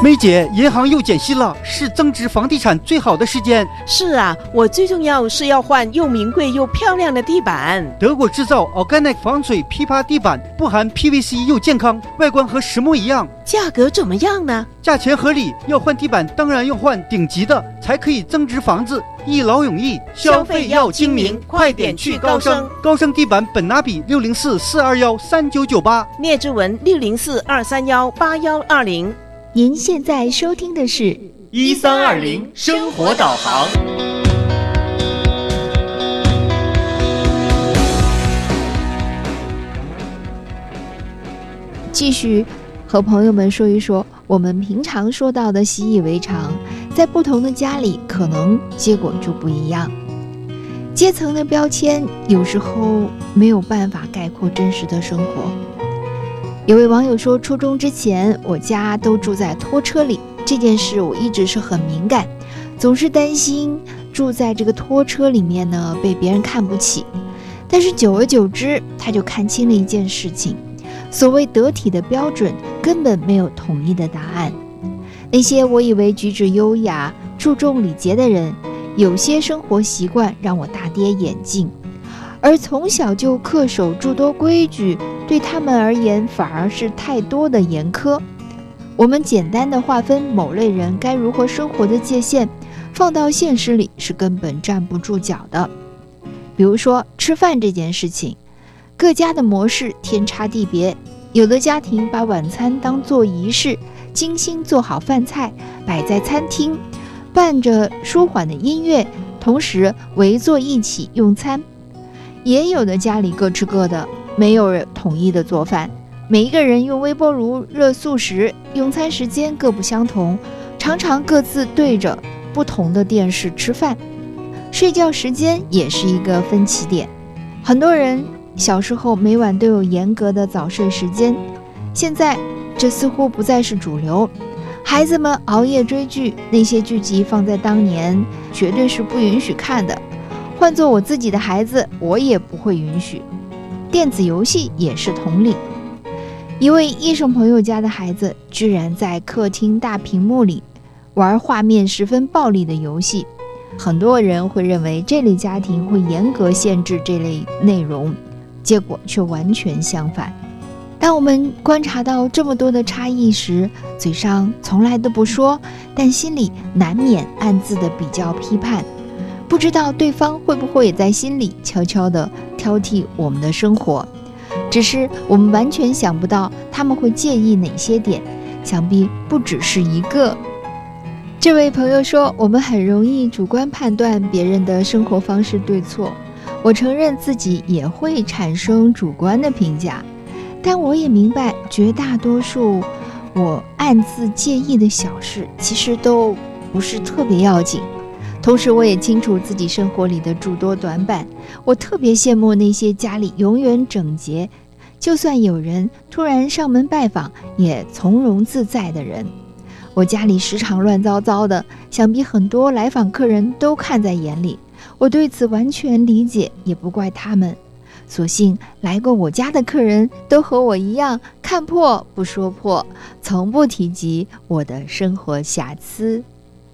梅姐，银行又减息了，是增值房地产最好的时间。 是啊，我最重要是要换又名贵又漂亮的地板。 德国制造 Organic 防水批发地板，不含 PVC 又健康，外观和实木一样。 价格怎么样呢？ 价钱合理，要换地板当然要换顶级的，才可以增值房子，一劳永逸。 消费要精明，快点去高升。 高升地板本拿比604-421-3998， 聂志文604-231-8120。 您现在收听的是 1320生活导航。 继续和朋友们说一说我们平常说到的习以为常，在不同的家里可能结果就不一样。阶层的标签有时候没有办法概括真实的生活。有位网友说，初中之前我家都住在拖车里，这件事我一直是很敏感，总是担心住在这个拖车里面呢被别人看不起。但是久而久之，他就看清了一件事情，所谓得体的标准根本没有统一的答案。那些我以为举止优雅、注重礼节的人，有些生活习惯让我大跌眼镜，而从小就恪守诸多规矩，对他们而言反而是太多的严苛。我们简单的划分某类人该如何生活的界限，放到现实里是根本站不住脚的。比如说吃饭这件事情，各家的模式天差地别，有的家庭把晚餐当作仪式，精心做好饭菜摆在餐厅，伴着舒缓的音乐，同时围坐一起用餐。也有的家里各吃各的，没有人统一的做饭，每一个人用微波炉热素食，用餐时间各不相同，常常各自对着不同的电视吃饭。睡觉时间也是一个分歧点，很多人小时候每晚都有严格的早睡时间，现在这似乎不再是主流。孩子们熬夜追剧，那些剧集放在当年绝对是不允许看的，换做我自己的孩子，我也不会允许。电子游戏也是同理。一位医生朋友家的孩子居然在客厅大屏幕里玩画面十分暴力的游戏，很多人会认为这类家庭会严格限制这类内容，结果却完全相反。当我们观察到这么多的差异时，嘴上从来都不说，但心里难免暗自的比较批判，不知道对方会不会也在心里悄悄地挑剔我们的生活，只是我们完全想不到他们会介意哪些点，想必不只是一个。这位朋友说，我们很容易主观判断别人的生活方式对错，我承认自己也会产生主观的评价，但我也明白绝大多数我暗自介意的小事其实都不是特别要紧。同时我也清楚自己生活里的诸多短板，我特别羡慕那些家里永远整洁，就算有人突然上门拜访也从容自在的人。我家里时常乱糟糟的，想必很多来访客人都看在眼里，我对此完全理解，也不怪他们。所幸来过我家的客人都和我一样，看破不说破，从不提及我的生活瑕疵。